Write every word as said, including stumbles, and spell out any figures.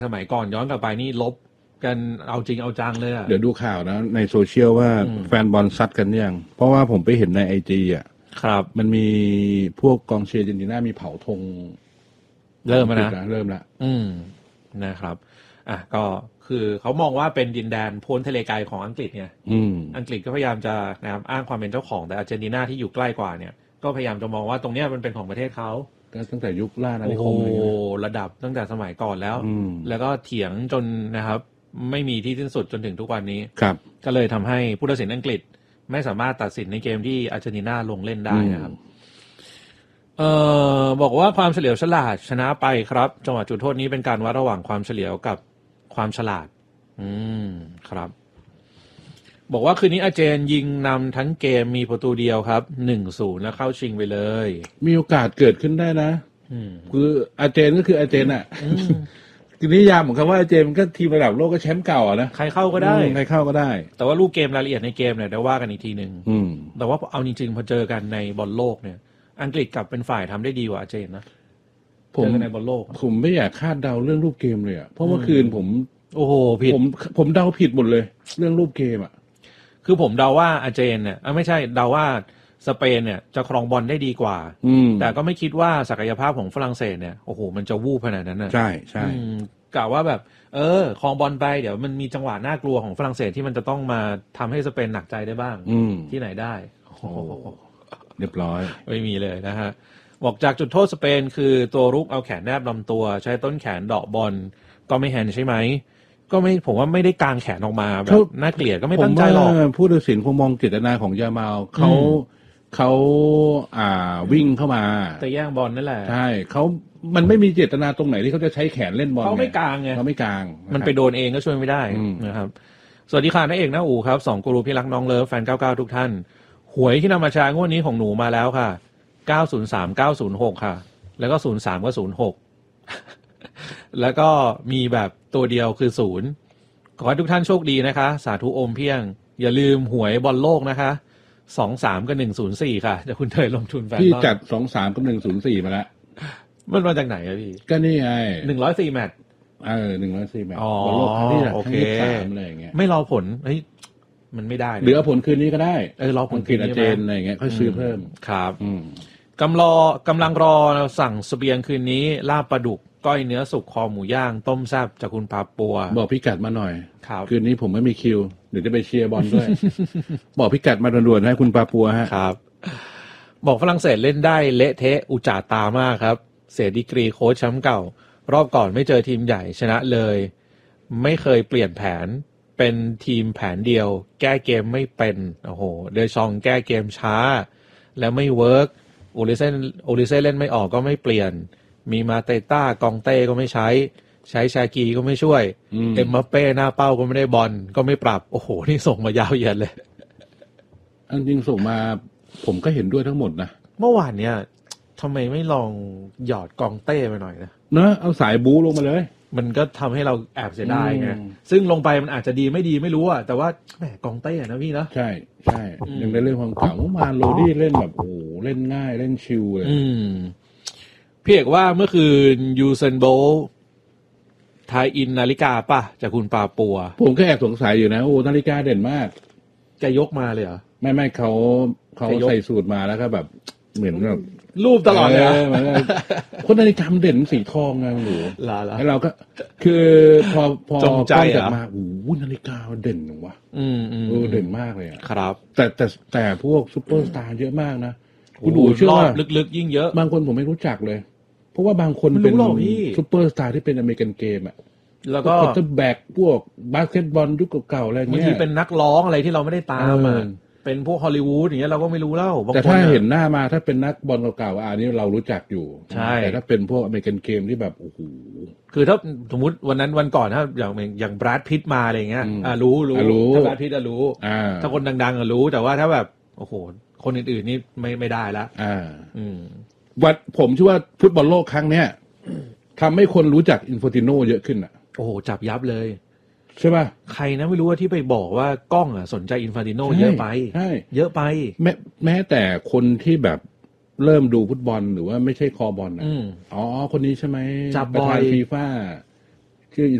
สมัยก่อนย้อนกลับไปนี่ลบกันเอาจริงเอาจังเลยอ่ะเดี๋ยวดูข่าวนะในโซเชียลว่าแฟนบอลซัดกันยังเพราะว่าผมไปเห็นในไอจีอ่ะครับมันมีพวกกองเชียร์อาร์เจนตินามีเผาธงเริ่มแล้วนะเริ่มแล้วอืมนะครับอ่ะก็คือเขามองว่าเป็นดินแดนพ้นทะเลไกลของอังกฤษไงอังกฤษก็พยายามจะนะครับอ้างความเป็นเจ้าของแต่อาร์เจนตินาที่อยู่ใกล้กว่าเนี่ยก็พยายามจะมองว่าตรงเนี้ยมันเป็นของประเทศเขาก็ตั้งแต่ยุคล่าอาณานิคมเลยโอ้ระดับตั้งแต่สมัยก่อนแล้วแล้วก็เถียงจนนะครับไม่มีที่สิ้นสุดจนถึงทุกวันนี้ครับก็เลยทำให้ผู้ตัดสินอังกฤษไม่สามารถตัดสินในเกมที่อาร์เจนตินาลงเล่นได้นะครับเอ่อบอกว่าความเฉลียวฉลาดชนะไปครับจังหวะจุดโทษนี้เป็นการวัดระหว่างความเฉลียวกับความฉลาดอืมครับบอกว่าคืนนี้อาร์เจนยิงนำทั้งเกมมีประตูเดียวครับ หนึ่งศูนย์ แล้วเข้าชิงไปเลยมีโอกาสเกิดขึ้นได้นะคืออาร์เจนก็คืออาร์เจนอ่ะทีนี้ยามของคำว่าอาร์เจนมันก็ทีมระดับโลกก็แชมป์เก่าอ่ะนะใครเข้าก็ได้ใครเข้าก็ได้แต่ว่าลูกเกมรายละเอียดในเกมเนี่ยเดี๋ยวว่ากันอีกทีนึงแต่ว่าเอาจริงๆพอเจอกันในบอลโลกเนี่ยอังกฤษกลับเป็นฝ่ายทำได้ดีกว่าอาร์เจนนะผมในบอลโลกผมไม่อยากคาดเดาเรื่องรูปเกมเลยอ่ะเพราะเมื่อคืนผมโอ้โหผิดผมผมเดาผิดหมดเลยเรื่องรูปเกมอ่ะคือผมเดาว่าอาร์เจนเนี่ยไม่ใช่เดาว่าสเปนเนี่ยจะครองบอลได้ดีกว่าแต่ก็ไม่คิดว่าศักยภาพของฝรั่งเศสเนี่ยโอ้โหมันจะวูบขนาดนั้นนะใช่ใช่กะว่าแบบเออครองบอลไปเดี๋ยวมันมีจังหวะน่ากลัวของฝรั่งเศสที่มันจะต้องมาทำให้สเปนหนักใจได้บ้างที่ไหนได้โอ้เรียบร้อยไม่มีเลยนะฮะบอกจากจุดโทษสเปนคือตัวรุกเอาแขนแนบลำตัวใช้ต้นแขนเดาะบอลก็ไม่แฮนด์ใช่ไหมก็ไม่ผมว่าไม่ได้กางแขนออกมาแบบน่าเกลียดก็ไม่ตั้งใจหรอกผู้ตัดสินคงมองเจตนาของยามาลเขาเขาอ่าวิ่งเข้ามาแต่แย่งบอลนั่นแหละใช่เขามันไม่มีเจตนาตรงไหนที่เขาจะใช้แขนเล่นบอลเขาไม่กางไงเขาไม่กางมันไปโดนเองก็ช่วยไม่ได้นะครับสวัสดีค่ะน้าเอกน้าอู๋ครับสองกูรูพี่รักน้องเลิฟแฟนเก้าสิบเก้าทุกท่านหวยที่นำมาใช้งวดนี้ของหนูมาแล้วค่ะเก้าศูนย์สาม เก้าศูนย์หกค่ะแล้วก็ศูนย์สามก็ศูนย์หกแล้วก็มีแบบตัวเดียวคือศูนย์ขอให้ทุกท่านโชคดีนะคะสาธุอมเพียงอย่าลืมหวยบอลโลกนะคะสองสามกับหนึ่งศูนย์สี่ค่ะเดี๋ยวคุณเตยลงทุนแฟนพี่จัดสองสามกับหนึ่งศูนย์สี่มาแล้วมันมาจากไหนอะพี่ก็นี่ไงหนึ่งร้อยสี่แมตช์เออหนึ่งร้อยสี่แมตช์บอลโลกครั้งที่โอเคสามอะไรอย่างเงี้ยไม่รอผลเฮ้ยมันไม่ได้หรือเอาผลคืนนี้ก็ได้เออรอผลคืนนี้เจนอะไรอย่างเงี้ยค่อยซื้อเพิ่มครับกำรอกำลังรอสั่งเสบียงคืนนี้ลาบปลาดุกก้อยเนื้อสุกคอหมูย่างต้มแซ่บจากคุณปาปัวบอกพิกัดมาหน่อยครับคืนนี้ผมไม่มีคิวเดี๋ยวจะไปเชียร์บอลด้วย บอกพิกัดมาด่วนๆให้คุณปาปัวฮะครับบอกฝรั่งเศสเล่นได้เละเทะอุจจาตามากครับเสียดีกรีโค้ชแชมป์เก่ารอบก่อนไม่เจอทีมใหญ่ชนะเลยไม่เคยเปลี่ยนแผนเป็นทีมแผนเดียวแก้เกมไม่เป็นโอ้โหเดชองแก้เกมช้าแล้วไม่เวิร์กโอลิเซ่โอลิเซ่เล่นไม่ออกก็ไม่เปลี่ยนมีมาเตต้ากองเต้ก็ไม่ใช้ใช้ชากีก็ไม่ช่วยเอ็มบัปเป้หน้าเป้าก็ไม่ได้บอลก็ไม่ปรับโอ้โหนี่ส่งมายาวเหยียดเลยอันจริงส่งมาผมก็เห็นด้วยทั้งหมดนะเมื่อวานเนี้ยทำไมไม่ลองหยอดกองเต้ไปหน่อยนะเนอะเอาสายบู๊ลงมาเลยมันก็ทำให้เราแอบเสียดายไงซึ่งลงไปมันอาจจะดีไม่ดีไม่รู้อะแต่ว่าแหมกองเต้นะพี่นะใช่ใช่ยังได้เล่นความเก่าเมื่อวานโรดี้เล่นแบบโอ้เล่นง่ายเล่นชิลเลยพี่เอกว่าเมื่อคืนยูเซนโบทายอินนาฬิกาป่ะจากคุณปาปัวผมก็แอบสงสัยอยู่นะโอ้นาฬิกาเด่นมากแกยกมาเลยเหรอไม่ไม่เขาเขาใส่สูตรมาแล้วก็แบบเหมือนแบบรูปตลอดเลยคนนาฬิกาเด่นสีทองไงหนูแล้วเราก็คือพอพอจงใจอะมาโอ้นาฬิกาเด่นวะอืมอืมเด่นมากเลยครับแต่แต่แต่พวกซุปเปอร์สตาร์เยอะมากนะคุณดูเชื่อว่าลึกๆยิ่งเยอะบางคนผมไม่รู้จักเลยเพราะว่าบางคนเป็นซุปเปอร์สตาร์ที่เป็นอเมริกันเกมอ่ะแล้วก็จะแบกพวกบาสเกตบอลยุคเก่าๆอะไรเงี้ยบางทีเป็นนักร้องอะไรที่เราไม่ได้ตามอ่ะเป็นพวกฮอลลีวูดอย่างเงี้ยเราก็ไม่รู้แล้วแต่ถ้าเห็นหน้ามาถ้าเป็นนักบอลเก่าๆอันนี้เรารู้จักอยู่แต่ถ้าเป็นพวกอเมริกันเกมที่แบบโอ้โหคือถ้าสมมติวันนั้นวันก่อนถ้าอย่างอย่างบรัดพิตมาอะไรเงี้ยอ่ารู้รู้ถ้าบรัดพิตอะรู้ถ้าคนดังๆอะรู้แต่ว่าถ้าแบบโอ้โหคนอื่นๆนี่ไม่ไม่ได้ละอ่าอืมวัดผมเชื่อว่าฟุตบอลโลกครั้งเนี้ยทำให้คนรู้จักอินโฟติโนเยอะขึ้นอ่ะโอ้โหจับยับเลยใช่ป่ะใครนะไม่รู้ว่าที่ไปบอกว่ากล้องอ่ะสนใจอินฟานติโนเยอะไปใช่เยอะไปแม้แม้แต่คนที่แบบเริ่มดูฟุตบอลหรือว่าไม่ใช่คอบอลอ่ะอ๋อคนนี้ใช่ไหมจับประธานฟีฟ่าชื่อ